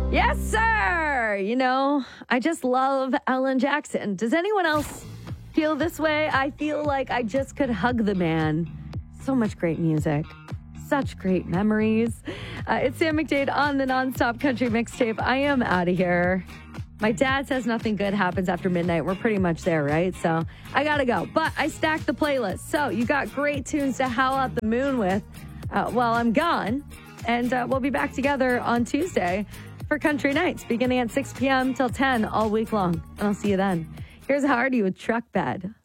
Yes, sir. You know, I just love Alan Jackson. Does anyone else feel this way? I feel like I just could hug the man. So much great music. Such great memories. It's Sam McDade on the Nonstop Country Mixtape. I am out of here. My dad says nothing good happens after midnight. We're pretty much there, right? So I got to go. But I stacked the playlist. So you got great tunes to howl at the moon with while I'm gone. And we'll be back together on Tuesday for Country Nights, beginning at 6 p.m. till 10 all week long. And I'll see you then. Here's Hardy with Truck Bed.